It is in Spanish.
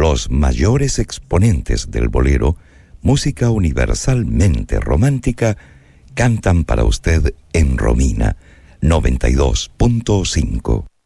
Los mayores exponentes del bolero, música universalmente romántica, cantan para usted en Romina 92.5.